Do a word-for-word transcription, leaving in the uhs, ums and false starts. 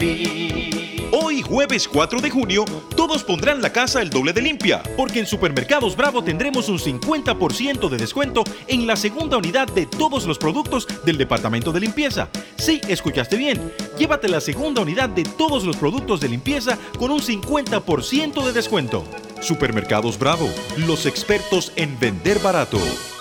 ti. Hoy, jueves cuatro de junio, todos pondrán la casa el doble de limpia, porque en Supermercados Bravo tendremos un cincuenta por ciento de descuento en la segunda unidad de todos los productos del departamento de limpieza. Sí, escuchaste bien. Llévate la segunda unidad de todos los productos de limpieza con un cincuenta por ciento de descuento. Supermercados Bravo, los expertos en vender barato.